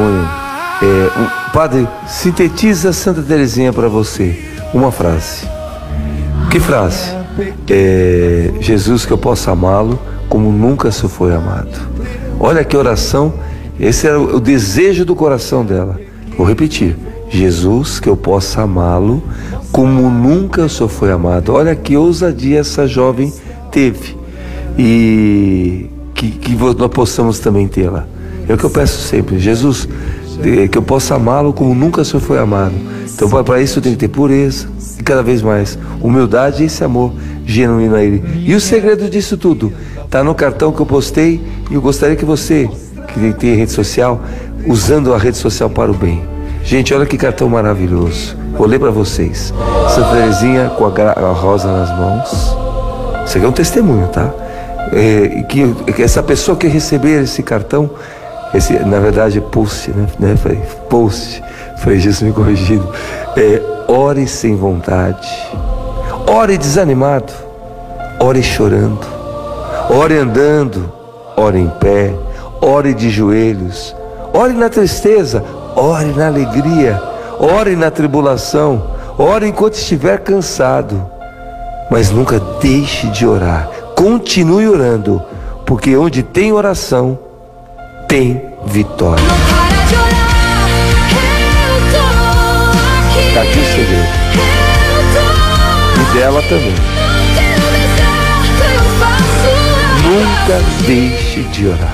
Padre, sintetiza Santa Teresinha para você. Uma frase. Que frase? Jesus, que eu possa amá-lo como nunca se foi amado. Olha que oração. Esse era o desejo do coração dela. Vou repetir. Jesus, que eu possa amá-lo como nunca o Senhor foi amado. Olha que ousadia essa jovem teve. E que nós possamos também tê-la. É o que eu peço sempre. Jesus, que eu possa amá-lo como nunca o Senhor foi amado. Então, para isso tem que ter pureza e cada vez mais humildade e esse amor genuíno a Ele. E o segredo disso tudo está no cartão que eu postei, e eu gostaria que você, que tem rede social, usando a rede social para o bem. Gente, olha que cartão maravilhoso. Vou ler para vocês. Santa Teresinha com a rosa nas mãos. Isso aqui é um testemunho, tá? Que essa pessoa que receber esse cartão, na verdade é post, né? Post, foi Jesus me corrigindo. Ore sem vontade, ore desanimado, ore chorando, ore andando, ore em pé, ore de joelhos, ore na tristeza, ore na alegria, ore na tribulação, ore enquanto estiver cansado, mas nunca deixe de orar. Continue orando, porque onde tem oração, tem vitória. Está aqui o segredo. E dela também. Nunca deixe de orar.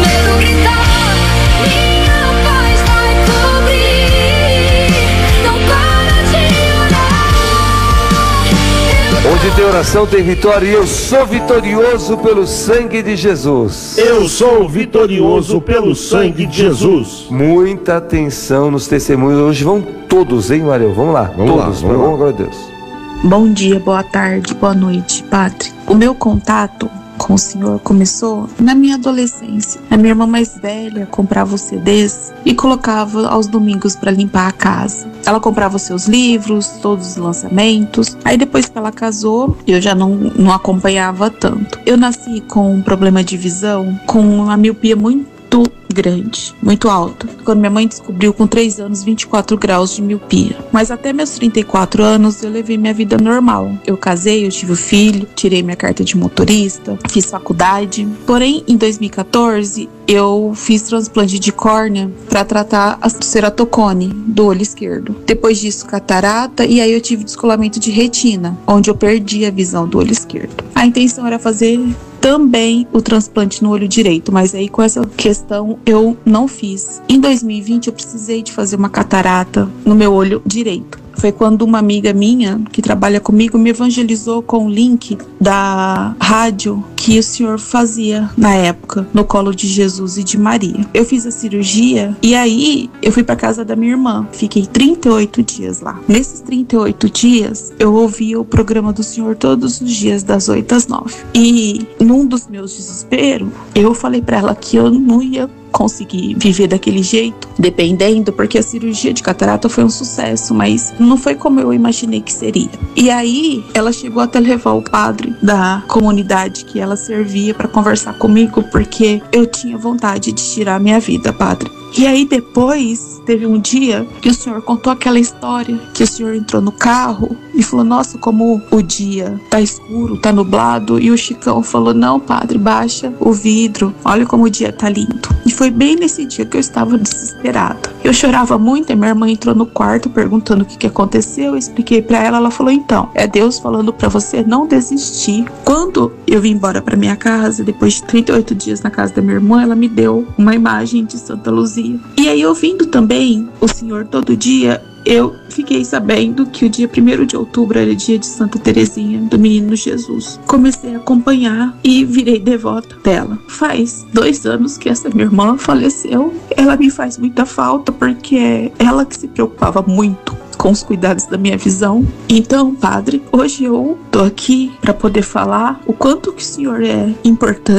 Onde tem oração tem vitória, e eu sou vitorioso pelo sangue de Jesus. Eu sou vitorioso pelo sangue de Jesus. Muita atenção nos testemunhos. Hoje vão todos, hein, Maria? Vamos lá. Vamos lá. Glória a Deus. Bom dia, boa tarde, boa noite, Padre. O meu contato com o senhor começou na minha adolescência. A minha irmã mais velha comprava os CDs e colocava aos domingos para limpar a casa. Ela comprava os seus livros, todos os lançamentos. Aí depois que ela casou, eu já não acompanhava tanto. Eu nasci com um problema de visão, com uma miopia muito grande, muito alta. Quando minha mãe descobriu, com 3 anos, 24 graus de miopia. Mas até meus 34 anos, eu levei minha vida normal. Eu casei, eu tive filho, tirei minha carta de motorista, fiz faculdade. Porém, em 2014, eu fiz transplante de córnea para tratar a ceratocone do olho esquerdo. Depois disso, catarata, e aí eu tive descolamento de retina, onde eu perdi a visão do olho esquerdo. A intenção era fazer também o transplante no olho direito, mas aí com essa questão eu não fiz. Em 2020 eu precisei de fazer uma catarata no meu olho direito. Foi quando uma amiga minha, que trabalha comigo, me evangelizou com o link da rádio que o senhor fazia na época, no colo de Jesus e de Maria. Eu fiz a cirurgia e aí eu fui para casa da minha irmã. Fiquei 38 dias lá. Nesses 38 dias, eu ouvia o programa do senhor todos os dias, das 8 às 9. E num dos meus desesperos, eu falei para ela que eu não ia conseguir viver daquele jeito, dependendo, porque a cirurgia de catarata foi um sucesso, mas não foi como eu imaginei que seria. E aí, ela chegou até levar o padre da comunidade que ela servia para conversar comigo, porque eu tinha vontade de tirar a minha vida, padre. E aí depois, teve um dia que o senhor contou aquela história, que o senhor entrou no carro e falou, nossa, como o dia tá escuro, tá nublado. E o Chicão falou, não, padre, baixa o vidro, olha como o dia tá lindo. E foi bem nesse dia que eu estava desesperada. Eu chorava muito, e minha irmã entrou no quarto perguntando o que aconteceu. Eu expliquei pra ela, ela falou, então, é Deus falando pra você não desistir. Quando eu vim embora pra minha casa, depois de 38 dias na casa da minha irmã, ela me deu uma imagem de Santa Luzia. E aí, ouvindo também o senhor todo dia, eu fiquei sabendo que o dia 1º de outubro era dia de Santa Teresinha, do Menino Jesus. Comecei a acompanhar e virei devota dela. Faz 2 anos que essa minha irmã faleceu. Ela me faz muita falta, porque é ela que se preocupava muito com os cuidados da minha visão. Então, padre, hoje eu tô aqui para poder falar o quanto que o senhor é importante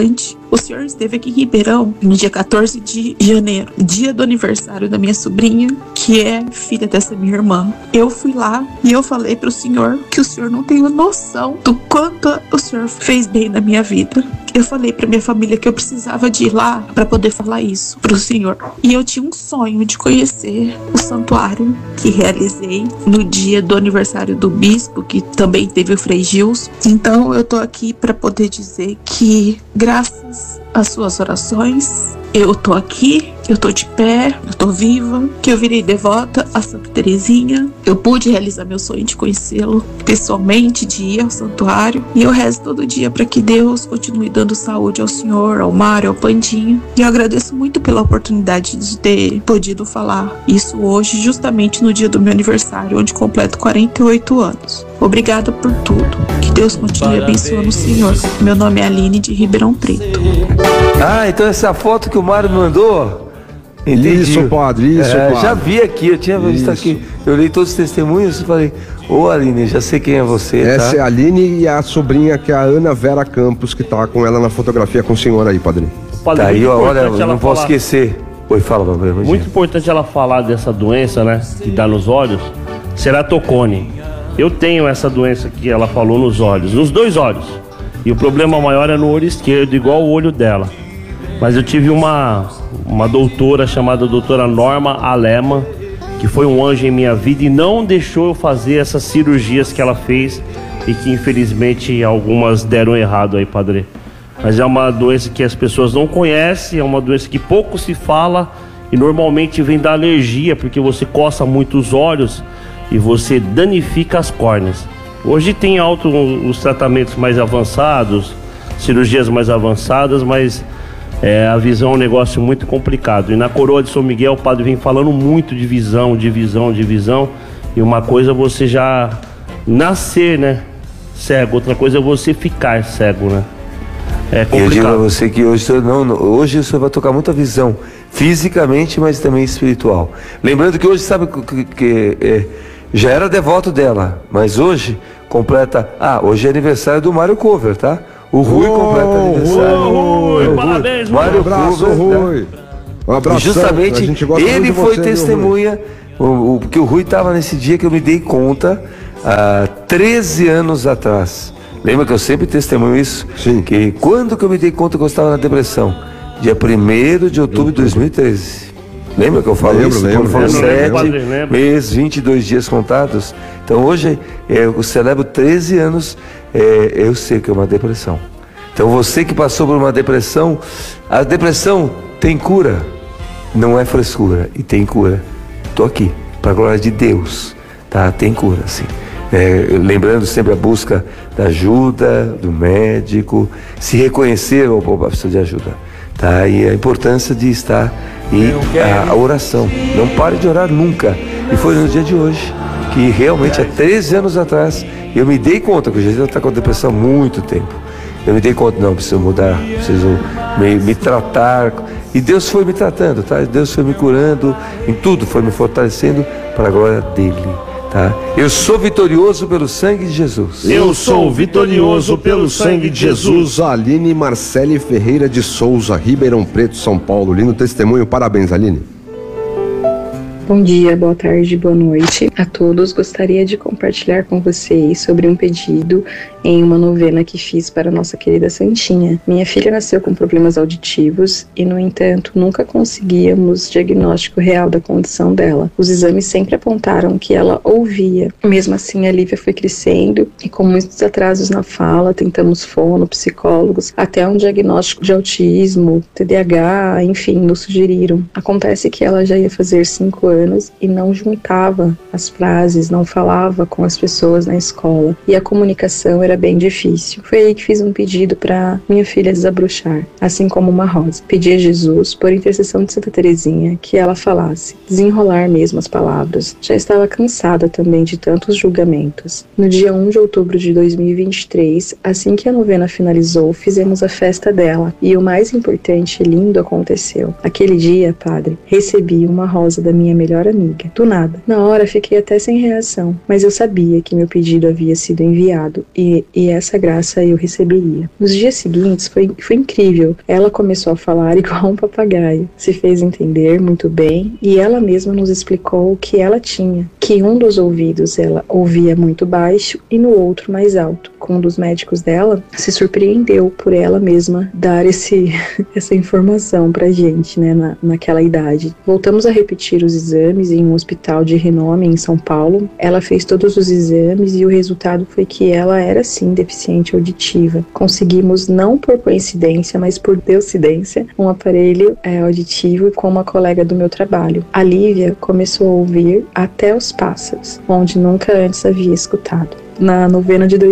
O senhor esteve aqui em Ribeirão no dia 14 de janeiro, dia do aniversário da minha sobrinha, que é filha dessa minha irmã. Eu fui lá e eu falei pro senhor que o senhor não tem noção do quanto o senhor fez bem na minha vida. Eu falei pra minha família que eu precisava de ir lá pra poder falar isso pro senhor. E eu tinha um sonho de conhecer o santuário que realizei no dia do aniversário do bispo, que também teve o Frei Gilson. Então eu tô aqui pra poder dizer que, graças às suas orações, eu tô aqui, eu tô de pé, eu tô viva, que eu virei devota a Santa Terezinha. Eu pude realizar meu sonho de conhecê-lo pessoalmente, de ir ao santuário. E eu rezo todo dia para que Deus continue dando saúde ao senhor, ao Mário, ao Pandinho. E eu agradeço muito pela oportunidade de ter podido falar isso hoje, justamente no dia do meu aniversário, onde completo 48 anos. Obrigada por tudo. Que Deus continue abençoando o senhor. Meu nome é Aline, de Ribeirão Preto. Ah, então essa foto que o Mário mandou... Entendi. Isso, padre, padre. Já vi aqui, eu tinha visto aqui. Eu li todos os testemunhos e falei, Aline, já sei quem é você. Essa tá? É a Aline e a sobrinha, que é a Ana Vera Campos, que tá com ela na fotografia com o senhor aí, padre. Tá aí, olha, não posso esquecer. Oi, fala, papai. Muito importante ela falar dessa doença, né, que dá nos olhos, ceratocone. Eu tenho essa doença que ela falou nos olhos, nos dois olhos. E o problema maior é no olho esquerdo, igual o olho dela. Mas eu tive uma doutora chamada doutora Norma Alema, que foi um anjo em minha vida e não deixou eu fazer essas cirurgias que ela fez e que infelizmente algumas deram errado aí, padre. Mas é uma doença que as pessoas não conhecem, é uma doença que pouco se fala e normalmente vem da alergia, porque você coça muito os olhos e você danifica as córneas. Hoje tem os tratamentos mais avançados, cirurgias mais avançadas, mas a visão é um negócio muito complicado. E na coroa de São Miguel o padre vem falando muito de visão. E uma coisa é você já nascer, né, cego, outra coisa é você ficar cego, né? É complicado. Eu digo a você que hoje o senhor vai tocar muita visão, fisicamente, mas também espiritual. Lembrando que hoje, sabe que já era devoto dela, mas hoje completa... hoje é aniversário do Mário Cover, tá? O Rui completa aniversário. Rui, parabéns, Mário abraço, Cover, Rui. Um abraço. Justamente, ele foi testemunha, que o Rui estava nesse dia que eu me dei conta, há 13 anos atrás. Lembra que eu sempre testemunho isso? Sim. Que quando que eu me dei conta que eu estava na depressão? Dia 1º de outubro de 2013. Lembra que eu falo isso? Quando foram 7 meses, 22 dias contados. Então hoje eu celebro 13 anos, eu sei que é uma depressão. Então você que passou por uma depressão, a depressão tem cura, não é frescura, e tem cura. Estou aqui, para a glória de Deus, tá? Tem cura, sim. Lembrando sempre a busca da ajuda, do médico, se reconhecer ou precisa de ajuda, tá? E a importância de estar e a oração, não pare de orar nunca. E foi no dia de hoje que realmente há 13 anos atrás eu me dei conta que o Jesus está com depressão há muito tempo. Eu me dei conta, não, preciso mudar, preciso me tratar. E Deus foi me tratando, tá? Deus foi me curando, em tudo foi me fortalecendo para a glória dele, tá? Eu sou vitorioso pelo sangue de Jesus. Eu sou vitorioso pelo sangue de Jesus. Aline Marcele Ferreira de Souza, Ribeirão Preto, São Paulo. Lindo testemunho, parabéns, Aline. Bom dia, boa tarde, boa noite a todos. Gostaria de compartilhar com vocês sobre um pedido em uma novena que fiz para nossa querida Santinha. Minha filha nasceu com problemas auditivos e, no entanto, nunca conseguíamos diagnóstico real da condição dela. Os exames sempre apontaram que ela ouvia. Mesmo assim, a Lívia foi crescendo e, com muitos atrasos na fala, tentamos fono, psicólogos, até um diagnóstico de autismo, TDAH, enfim, nos sugeriram. Acontece que ela já ia fazer 5 anos e não juntava as frases, não falava com as pessoas na escola e a comunicação era bem difícil. Foi aí que fiz um pedido para minha filha desabrochar, assim como uma rosa. Pedi a Jesus, por intercessão de Santa Terezinha, que ela falasse, desenrolar mesmo as palavras. Já estava cansada também de tantos julgamentos. No dia 1 de outubro de 2023, assim que a novena finalizou, fizemos a festa dela e o mais importante e lindo aconteceu. Aquele dia, padre, recebi uma rosa da minha melhor melhor amiga. Do nada. Na hora fiquei até sem reação, mas eu sabia que meu pedido havia sido enviado e essa graça eu receberia. Nos dias seguintes foi incrível. Ela começou a falar igual um papagaio, se fez entender muito bem e ela mesma nos explicou o que ela tinha, que um dos ouvidos ela ouvia muito baixo e no outro mais alto. Um dos médicos dela se surpreendeu por ela mesma dar essa informação pra gente, né, naquela idade. Voltamos a repetir os exames em um hospital de renome em São Paulo. Ela fez todos os exames e o resultado foi que ela era sim deficiente auditiva. Conseguimos, não por coincidência, mas por deucidência, um aparelho auditivo com uma colega do meu trabalho. A Lívia começou a ouvir até os pássaros, onde nunca antes havia escutado. Na novena de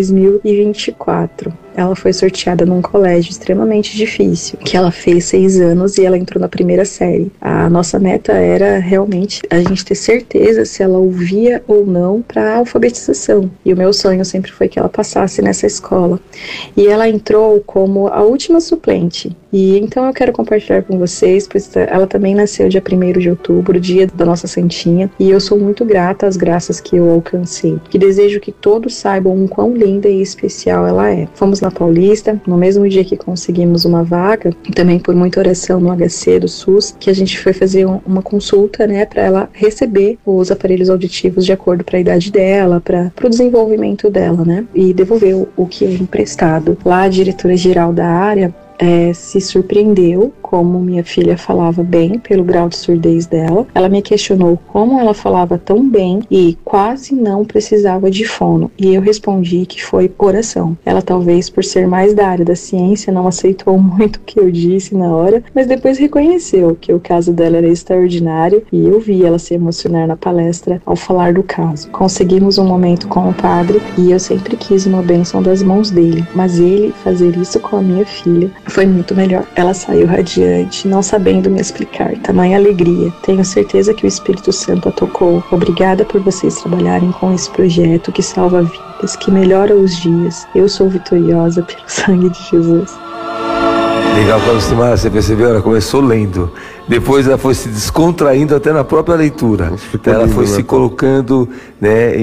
2024, ela foi sorteada num colégio extremamente difícil, que ela fez 6 anos e ela entrou na primeira série. A nossa meta era realmente a gente ter certeza se ela ouvia ou não para a alfabetização. E o meu sonho sempre foi que ela passasse nessa escola. E ela entrou como a última suplente. E então eu quero compartilhar com vocês, pois ela também nasceu dia 1º de outubro, dia da nossa santinha, e eu sou muito grata às graças que eu alcancei. Que desejo que todos saibam o quão linda e especial ela é. Fomos na Paulista, no mesmo dia que conseguimos uma vaga, e também por muita oração no HC do SUS, que a gente foi fazer uma consulta, né, para ela receber os aparelhos auditivos de acordo para a idade dela, para o desenvolvimento dela, né, e devolver o que é emprestado. Lá a diretora-geral da área se surpreendeu como minha filha falava bem pelo grau de surdez dela. Ela me questionou como ela falava tão bem e quase não precisava de fono, e eu respondi que foi oração. Ela talvez por ser mais da área da ciência não aceitou muito o que eu disse na hora, mas depois reconheceu que o caso dela era extraordinário e eu vi ela se emocionar na palestra ao falar do caso. Conseguimos um momento com o padre e eu sempre quis uma bênção das mãos dele, mas ele fazer isso com a minha filha foi muito melhor. Ela saiu radiante, não sabendo me explicar. Tamanha alegria. Tenho certeza que o Espírito Santo a tocou. Obrigada por vocês trabalharem com esse projeto que salva vidas, que melhora os dias. Eu sou vitoriosa pelo sangue de Jesus. Legal, Lucimara, você percebeu? Ela começou lendo. Depois ela foi se descontraindo até na própria leitura. Então, ela foi se colocando, né?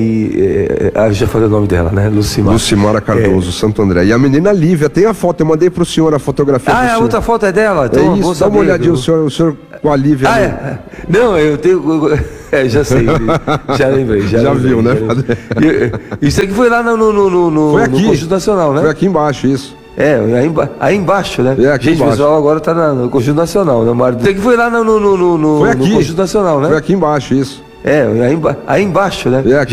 Já falei o nome dela, né? Lucimara Cardoso, Santo André. E a menina Lívia, tem a foto, eu mandei pro senhor a fotografia. A outra foto é dela? Então, isso, dá uma olhadinha, o senhor com a Lívia. Não, eu tenho. Já sei, já lembrei. Já viu, né? Isso aqui foi lá no Conjunto Nacional, né? Foi aqui embaixo, isso. Aí embaixo, né? Gente, embaixo. O pessoal agora tá no Conjunto Nacional, né? Isso aqui foi lá no foi aqui. Conjunto Nacional, né? Foi aqui embaixo, isso. Aí embaixo, né?